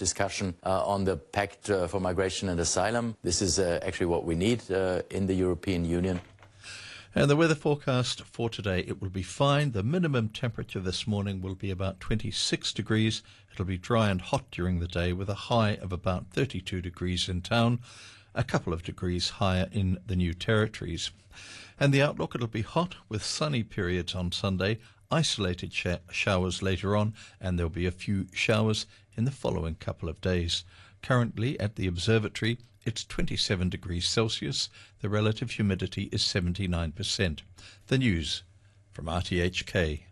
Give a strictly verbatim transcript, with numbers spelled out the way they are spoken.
discussion uh, on the Pact uh, for Migration and Asylum. This is uh, actually what we need uh, in the European Union. And the weather forecast for today, it will be fine. The minimum temperature this morning will be about twenty-six degrees. It'll be dry and hot during the day with a high of about thirty-two degrees in town, a couple of degrees higher in the New Territories. And the outlook, it'll be hot with sunny periods on Sunday, isolated sh- showers later on, and there'll be a few showers in the following couple of days. Currently at the observatory, it's twenty-seven degrees Celsius. The relative humidity is seventy-nine percent. The news from R T H K.